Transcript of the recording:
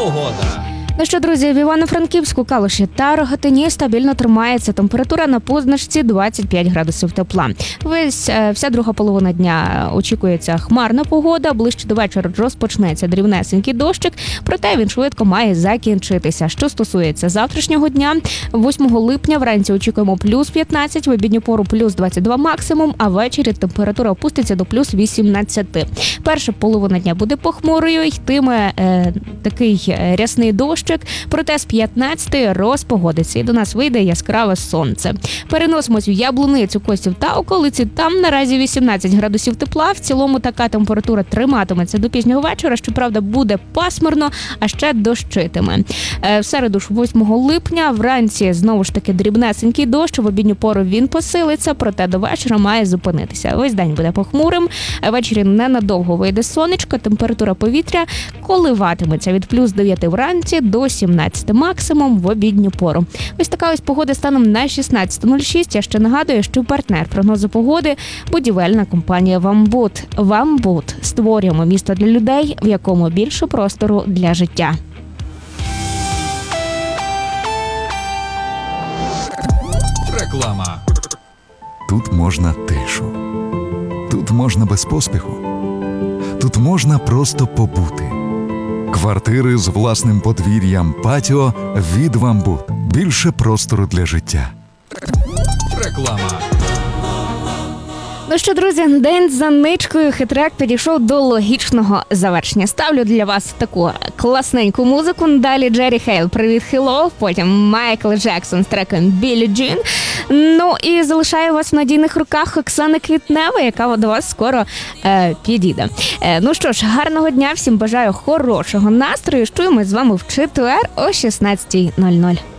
погода. Ну що, друзі, в Івано-Франківську, Калуші та Рогатині стабільно тримається температура на позначці 25 градусів тепла. Вся друга половина дня очікується хмарна погода, ближче до вечора розпочнеться дрібнесенький дощик, проте він швидко має закінчитися. Що стосується завтрашнього дня, 8 липня вранці очікуємо плюс 15, в обідню пору плюс 22 максимум, а ввечері температура опуститься до плюс 18. Перша половина дня буде похмурою, йтиме такий рясний дощ, проте з 15-ї розпогодиться і до нас вийде яскраве сонце. Переносимось в Яблуницю, Косів та околиці. Там наразі 18 градусів тепла. В цілому така температура триматиметься до пізнього вечора. Щоправда, буде пасмурно, а ще дощитиме. В середу ж 8 липня вранці знову ж таки дрібнесенький дощ. В обідню пору він посилиться, проте до вечора має зупинитися. Весь день буде похмурим. Ввечері ненадовго вийде сонечко. Температура повітря коливатиметься від плюс 9 вранці до 17 максимум в обідню пору. Ось така ось погода станом на 16:06. Я ще нагадую, що партнер прогнозу погоди – будівельна компанія «Вамбуд». «Вамбуд» – створюємо місто для людей, в якому більше простору для життя. Реклама. Тут можна тишу. Тут можна без поспіху. Тут можна просто побути. Квартири з власним подвір'ям, патіо від «Вамбуд». Більше простору для життя. Реклама. Ну що, друзі, день за ничкою, хитрек підійшов до логічного завершення. Ставлю для вас таку класненьку музику. Далі Джері Хейл «Привіт, Хеллоу», потім Майкл Джексон з треком «Біллі Джін». Ну і залишаю вас в надійних руках Оксани Квітнева, яка до вас скоро підійде. Ну що ж, гарного дня, всім бажаю хорошого настрою. Чуємось з вами в четвер о 16:00.